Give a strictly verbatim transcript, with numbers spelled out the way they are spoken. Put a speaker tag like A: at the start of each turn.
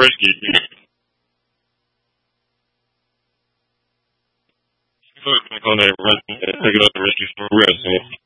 A: risky. On that run, take it up the risky risk.